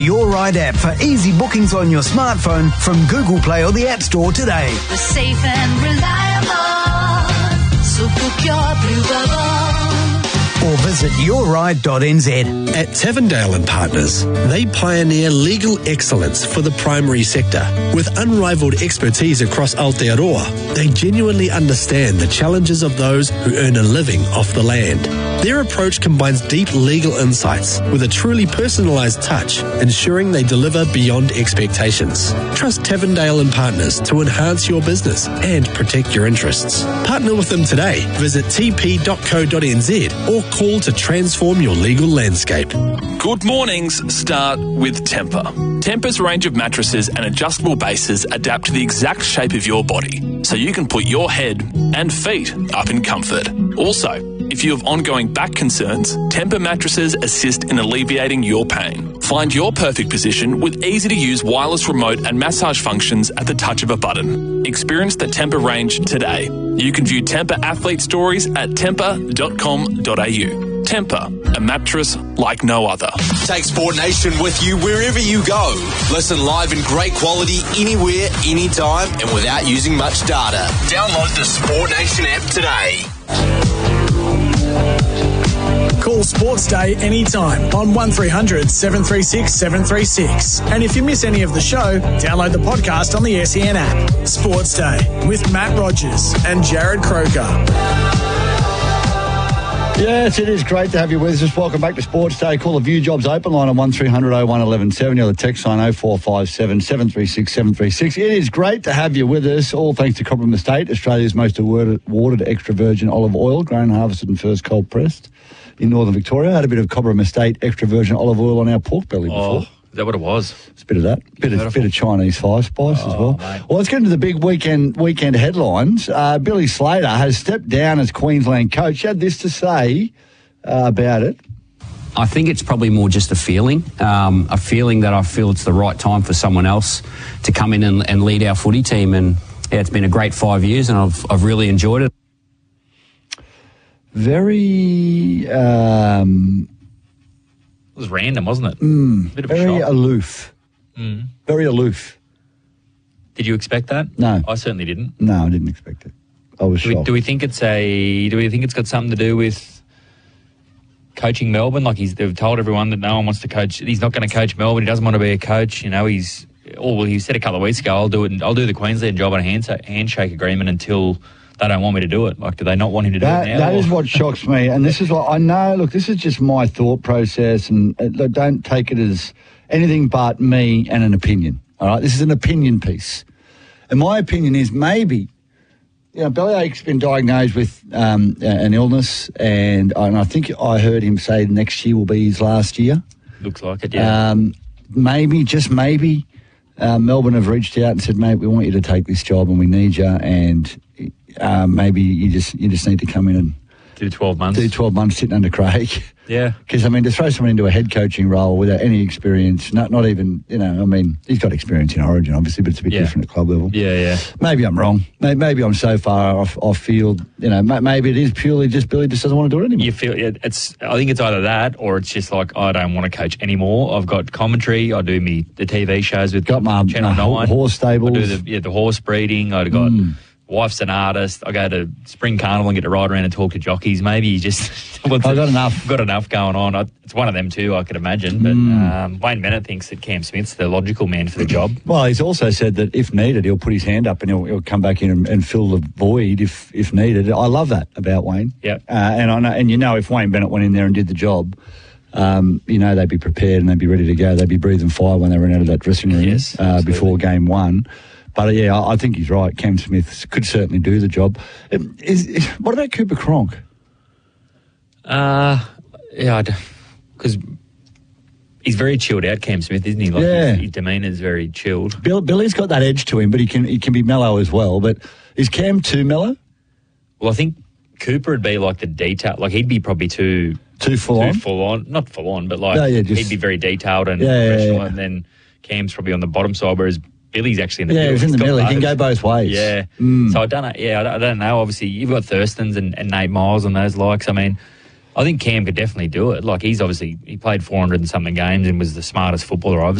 Your Ride app for easy bookings on your smartphone from Google Play or the App Store today. We're safe and reliable, so book your Blue Bubble. Or visit yourride.nz. At Tevendale and Partners, they pioneer legal excellence for the primary sector. With unrivaled expertise across Aotearoa, they genuinely understand the challenges of those who earn a living off the land. Their approach combines deep legal insights with a truly personalised touch, ensuring they deliver beyond expectations. Trust Tevendale and Partners to enhance your business and protect your interests. Partner with them today. Visit tp.co.nz or call to transform your legal landscape. Good mornings start with Temper. Temper's range of mattresses and adjustable bases adapt to the exact shape of your body, so you can put your head and feet up in comfort. Also, if you have ongoing back concerns, Temper mattresses assist in alleviating your pain. Find your perfect position with easy-to-use wireless remote and massage functions at the touch of a button. Experience the Temper range today. You can view Temper athlete stories at temper.com.au. Temper, a mattress like no other. Take Sport Nation with you wherever you go. Listen live in great quality anywhere, anytime, and without using much data. Download the Sport Nation app today. Call Sports Day anytime on 1300 736 736. And if you miss any of the show, download the podcast on the SEN app. Sports Day with Matt Rogers and Jared Croker. Yes, it is great to have you with us. Just welcome back to Sports Day. Call the View Jobs open line on 1300 01 1170 or the text line 0457 736 736. It is great to have you with us, all thanks to Cobram Estate, Australia's most awarded extra virgin olive oil, grown, harvested and first cold pressed in northern Victoria. I had a bit of Cobram Estate extra virgin olive oil on our pork belly before. Is that what it was? It's a bit of that. Bit of Chinese fire spice as well. Mate. Well, let's get into the big weekend headlines. Billy Slater has stepped down as Queensland coach. He had this to say about it. I think it's probably more just a feeling that I feel it's the right time for someone else to come in and lead our footy team. And yeah, it's been a great 5 years and I've really enjoyed it. Very... It was random, wasn't it? Bit of very aloof. Very aloof. Did you expect that? No. I certainly didn't. No, I didn't expect it. I was shocked. Do we think it's got something to do with coaching Melbourne? Like they've told everyone that no one wants to coach. He's not going to coach Melbourne. He doesn't want to be a coach. You know, he said a couple of weeks ago, I'll do the Queensland job on a handshake agreement until they don't want me to do it. Like, do they not want him to do it now? That is what shocks me. And this is what I know. Look, this is just my thought process, and don't take it as anything but me and an opinion. All right, this is an opinion piece, and my opinion is maybe, Bellyache's been diagnosed with an illness, and I think I heard him say next year will be his last year. Looks like it, yeah. Maybe, just maybe, Melbourne have reached out and said, mate, we want you to take this job and we need you, and maybe you just need to come in and do 12 months. Do 12 months sitting under Craig. Yeah. Because, to throw someone into a head coaching role without any experience, not even, he's got experience in Origin, obviously, but it's a bit different at club level. Yeah. Maybe I'm wrong. Maybe I'm so far off field. Maybe it is purely just Billy just doesn't want to do it anymore. You feel I think it's either that or it's just like, I don't want to coach anymore. I've got commentary. I do the TV shows with got my Channel 9. Horse stables. I do the horse breeding. I've got... Wife's an artist. I go to Spring Carnival and get to ride around and talk to jockeys. Maybe you just... I've got enough. Got enough going on. It's one of them too, I could imagine. But Wayne Bennett thinks that Cam Smith's the logical man for the job. Well, he's also said that if needed, he'll put his hand up and he'll come back in and fill the void if needed. I love that about Wayne. Yeah. And I know, if Wayne Bennett went in there and did the job, they'd be prepared and they'd be ready to go. They'd be breathing fire when they ran out of that dressing room before game one. But, I think he's right. Cam Smith could certainly do the job. What about Cooper Cronk? Because he's very chilled out, Cam Smith, isn't he? His demeanour is very chilled. Billy's got that edge to him, but he can be mellow as well. But is Cam too mellow? Well, I think Cooper would be like the detail. Like, he'd be probably too full on. Not full on, but he'd be very detailed and professional. And then Cam's probably on the bottom side, whereas Billy's actually in the middle. He's in the middle. He can go both ways. Yeah. So I don't know. Yeah, I don't know. Obviously, you've got Thurstons and Nate Miles and those likes. I think Cam could definitely do it. Like, he played 400 and something games and was the smartest footballer I've